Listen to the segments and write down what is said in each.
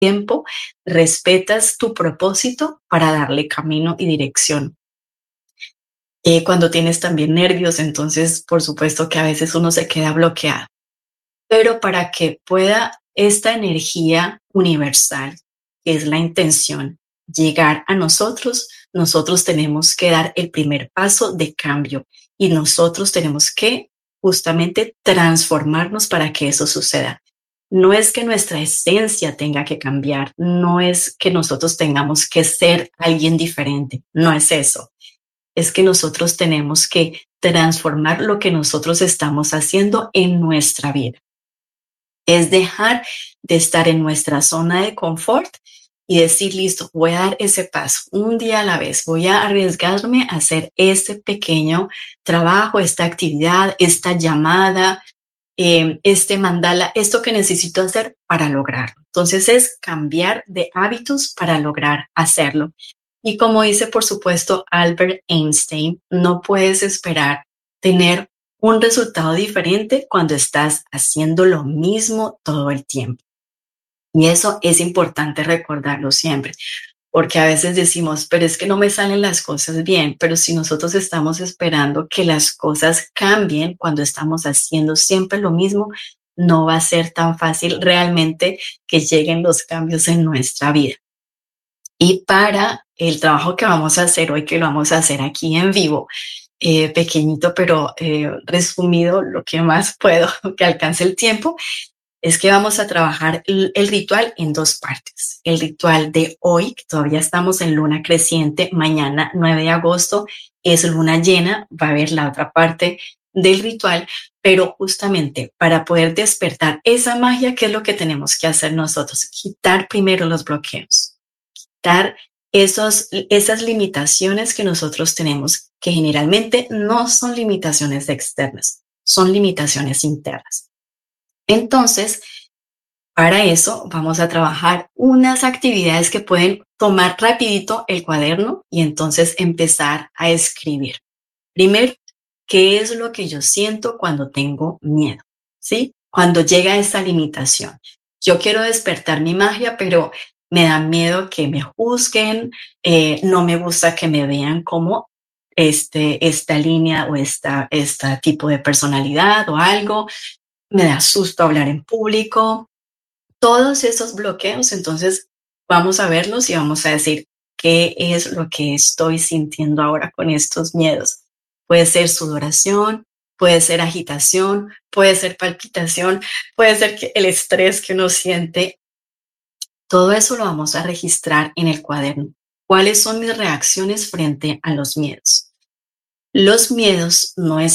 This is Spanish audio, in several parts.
tiempo respetas tu propósito para darle camino y dirección. Cuando tienes también nervios, entonces por supuesto que a veces uno se queda bloqueado, pero para que pueda esta energía universal, que es la intención, llegar a nosotros, nosotros tenemos que dar el primer paso de cambio y nosotros tenemos que justamente transformarnos para que eso suceda. No es que nuestra esencia tenga que cambiar, no es que nosotros tengamos que ser alguien diferente, no es eso. Es que nosotros tenemos que transformar lo que nosotros estamos haciendo en nuestra vida. Es dejar de estar en nuestra zona de confort y decir, listo, voy a dar ese paso un día a la vez, voy a arriesgarme a hacer este pequeño trabajo, esta actividad, esta llamada, este mandala, esto que necesito hacer para lograrlo. Entonces es cambiar de hábitos para lograr hacerlo. Y como dice, por supuesto, Albert Einstein, no puedes esperar tener un resultado diferente cuando estás haciendo lo mismo todo el tiempo. Y eso es importante recordarlo siempre, porque a veces decimos, pero es que no me salen las cosas bien, pero si nosotros estamos esperando que las cosas cambien cuando estamos haciendo siempre lo mismo, no va a ser tan fácil realmente que lleguen los cambios en nuestra vida. Y para el trabajo que vamos a hacer hoy, que lo vamos a hacer aquí en vivo, pequeñito, pero resumido lo que más puedo, que alcance el tiempo, es que vamos a trabajar el ritual en dos partes. El ritual de hoy, que todavía estamos en luna creciente, mañana 9 de agosto es luna llena, va a haber la otra parte del ritual, pero justamente para poder despertar esa magia, ¿qué es lo que tenemos que hacer nosotros? Quitar primero los bloqueos, quitar esas limitaciones que nosotros tenemos, que generalmente no son limitaciones externas, son limitaciones internas. Entonces, para eso vamos a trabajar unas actividades que pueden tomar rapidito el cuaderno y entonces empezar a escribir. Primero, ¿qué es lo que yo siento cuando tengo miedo? ¿Sí? Cuando llega esa limitación. Yo quiero despertar mi magia, pero me da miedo que me juzguen, no me gusta que me vean como esta línea o esta tipo de personalidad o algo, me da susto hablar en público, todos esos bloqueos, entonces vamos a verlos y vamos a decir qué es lo que estoy sintiendo ahora con estos miedos. Puede ser sudoración, puede ser agitación, puede ser palpitación, puede ser que el estrés que uno siente. Todo eso lo vamos a registrar en el cuaderno. ¿Cuáles son mis reacciones frente a los miedos? Los miedos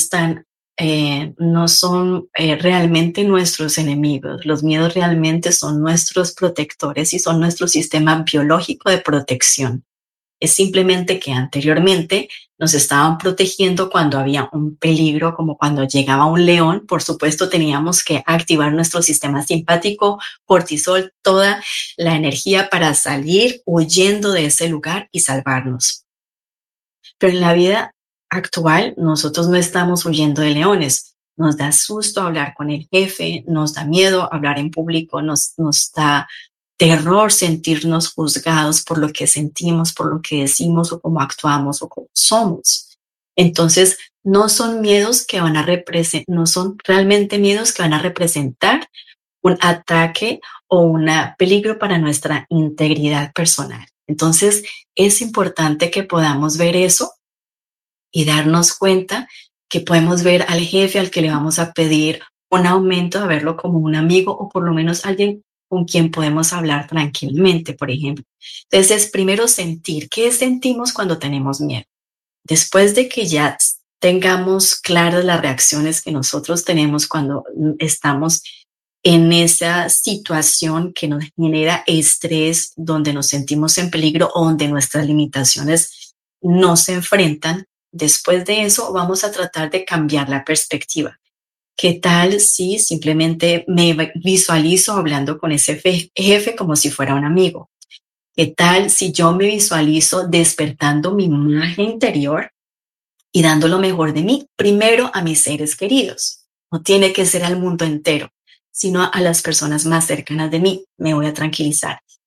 no son realmente nuestros enemigos. Los miedos realmente son nuestros protectores y son nuestro sistema biológico de protección. Es simplemente que anteriormente nos estaban protegiendo cuando había un peligro, como cuando llegaba un león. Por supuesto, teníamos que activar nuestro sistema simpático, cortisol, toda la energía para salir huyendo de ese lugar y salvarnos. Pero en la vida actual, nosotros no estamos huyendo de leones. Nos da susto hablar con el jefe, nos da miedo hablar en público, nos da terror sentirnos juzgados por lo que sentimos, por lo que decimos o cómo actuamos o cómo somos. Entonces, no son miedos que van a representar, no son realmente miedos que van a representar un ataque o un peligro para nuestra integridad personal. Entonces, es importante que podamos ver eso y darnos cuenta que podemos ver al jefe al que le vamos a pedir un aumento, a verlo como un amigo o por lo menos alguien con quien podemos hablar tranquilamente, por ejemplo. Entonces, primero sentir, ¿qué sentimos cuando tenemos miedo? Después de que ya tengamos claras las reacciones que nosotros tenemos cuando estamos en esa situación que nos genera estrés, donde nos sentimos en peligro o donde nuestras limitaciones no se enfrentan, después de eso vamos a tratar de cambiar la perspectiva. ¿Qué tal si simplemente me visualizo hablando con ese jefe como si fuera un amigo? ¿Qué tal si yo me visualizo despertando mi magia interior y dando lo mejor de mí, primero a mis seres queridos? No tiene que ser al mundo entero. sino a las personas más cercanas de mí. Me voy a tranquilizar.